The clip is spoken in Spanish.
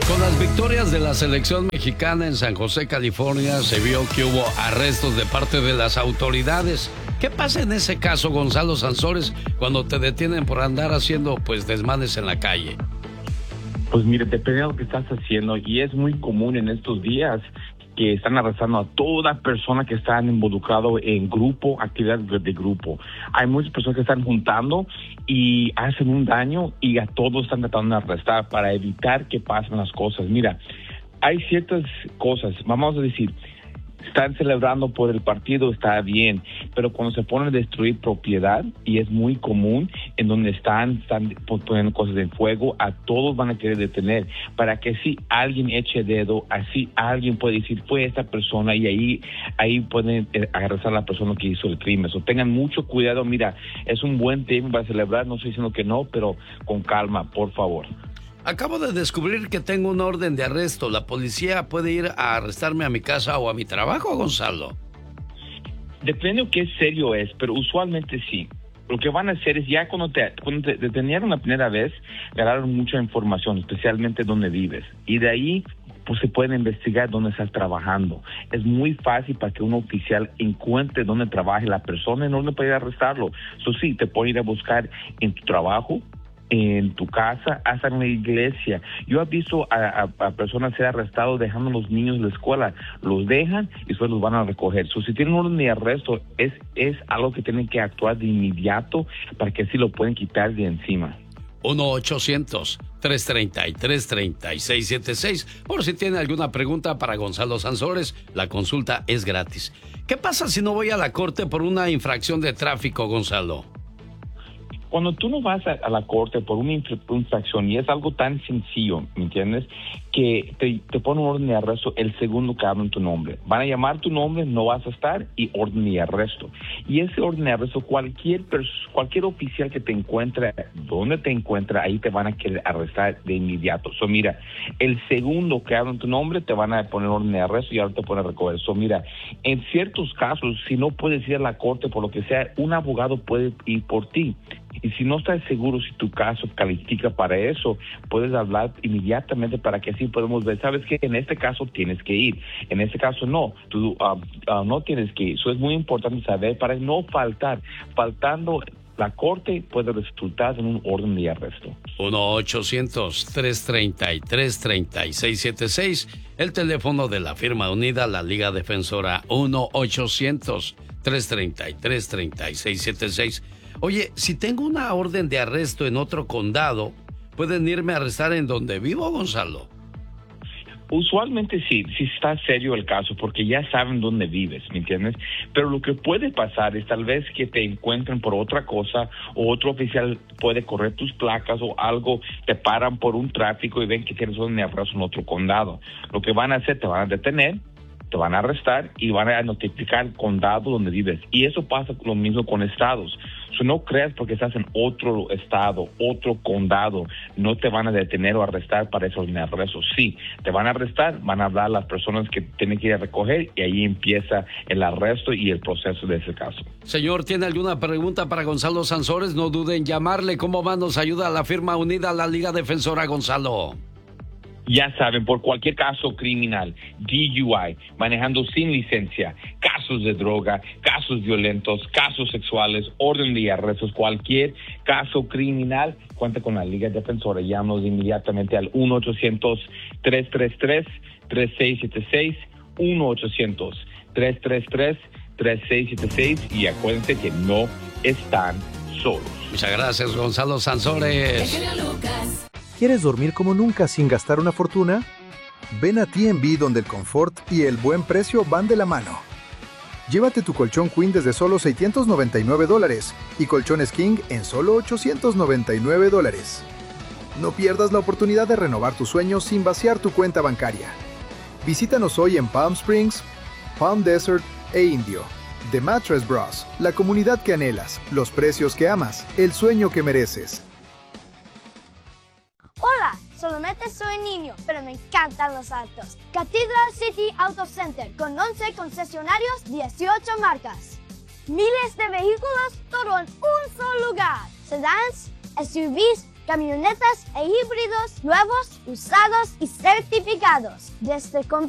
Con las victorias de la selección mexicana en San José, California, se vio que hubo arrestos de parte de las autoridades. ¿Qué pasa en ese caso, Gonzalo Sansores, cuando te detienen por andar haciendo, pues, desmanes en la calle? Pues mire, depende de lo que estás haciendo, y es muy común en estos días que están arrestando a toda persona que está involucrado en grupo, actividad de grupo. Hay muchas personas que están juntando y hacen un daño, y a todos están tratando de arrestar para evitar que pasen las cosas. Mira, hay ciertas cosas, vamos a decir, están celebrando por el partido, está bien, pero cuando se ponen a destruir propiedad, y es muy común, en donde están poniendo cosas en fuego, a todos van a querer detener, para que si alguien eche dedo, así alguien puede decir, fue esta persona, y ahí pueden arrestar a la persona que hizo el crimen. So, tengan mucho cuidado. Mira, es un buen tema para celebrar, no estoy diciendo que no, pero con calma, por favor. Acabo de descubrir que tengo una orden de arresto. ¿La policía puede ir a arrestarme a mi casa o a mi trabajo, Gonzalo? Depende de qué serio es, pero usualmente sí. Lo que van a hacer es, ya cuando te detenieron la primera vez, agarraron mucha información, especialmente dónde vives. Y de ahí, pues se puede investigar dónde estás trabajando. Es muy fácil para que un oficial encuentre dónde trabaja la persona y no puede arrestarlo. Eso sí, te puede ir a buscar en tu trabajo, en tu casa, hasta en la iglesia. Yo he visto a personas ser arrestados dejando a los niños en la escuela. Los dejan y después los van a recoger. Si tienen un orden de arresto, es algo que tienen que actuar de inmediato para que así lo pueden quitar de encima. 1-800-333-3676. Por si tiene alguna pregunta para Gonzalo Sansores, la consulta es gratis. ¿Qué pasa si no voy a la corte por una infracción de tráfico, Gonzalo? Cuando tú no vas a la corte por una infracción, y es algo tan sencillo, ¿me entiendes?, que te ponen un orden de arresto el segundo que hablan tu nombre. Van a llamar tu nombre, no vas a estar, y orden de arresto. Y ese orden de arresto, cualquier oficial que te encuentre, donde te encuentra, ahí te van a querer arrestar de inmediato. Mira, el segundo que hablan tu nombre, te van a poner orden de arresto y ahora te ponen a recoger. Mira, en ciertos casos, si no puedes ir a la corte por lo que sea, un abogado puede ir por ti. Y si no estás seguro si tu caso califica para eso, puedes hablar inmediatamente para que así podamos ver, sabes que en este caso tienes que ir, en este caso no, tú no tienes que ir. Eso es muy importante saber para no faltar. Faltando la corte puede resultar en un orden de arresto. 1-800-333-3676, el teléfono de la firma unida, la Liga Defensora. 1-800-333-3676. Oye, si tengo una orden de arresto en otro condado, ¿pueden irme a arrestar en donde vivo, Gonzalo? Usualmente sí, si está serio el caso, porque ya saben dónde vives, ¿me entiendes? Pero lo que puede pasar es tal vez que te encuentren por otra cosa, o otro oficial puede correr tus placas o algo, te paran por un tráfico y ven que tienes orden de arresto en otro condado. Lo que van a hacer, te van a detener, te van a arrestar y van a notificar el condado donde vives. Y eso pasa lo mismo con estados. No creas porque estás en otro estado, otro condado, no te van a detener o arrestar para ese orden de arresto. Sí, te van a arrestar, van a hablar a las personas que tienen que ir a recoger, y ahí empieza el arresto y el proceso de ese caso. Señor, ¿tiene alguna pregunta para Gonzalo Sansores? No duden en llamarle. ¿Cómo más nos ayuda a la firma unida, la Liga Defensora, Gonzalo? Ya saben, por cualquier caso criminal, DUI, manejando sin licencia, casos de droga, casos violentos, casos sexuales, orden de arrestos, cualquier caso criminal, cuenta con la Liga Defensora. Llámanos inmediatamente al 1-800-333-3676, 1-800-333-3676, y acuérdense que no están solos. Muchas gracias, Gonzalo Sansores. ¿Quieres dormir como nunca sin gastar una fortuna? Ven a T&B, donde el confort y el buen precio van de la mano. Llévate tu colchón Queen desde solo $699 y colchones King en solo $899. No pierdas la oportunidad de renovar tus sueños sin vaciar tu cuenta bancaria. Visítanos hoy en Palm Springs, Palm Desert e Indio. The Mattress Bros, la comunidad que anhelas, los precios que amas, el sueño que mereces. Hola, solamente soy niño, pero me encantan los autos. Cathedral City Auto Center, con 11 concesionarios, 18 marcas. Miles de vehículos, todo en un solo lugar. Sedans, SUVs camionetas e híbridos nuevos, usados y certificados. Desde comprar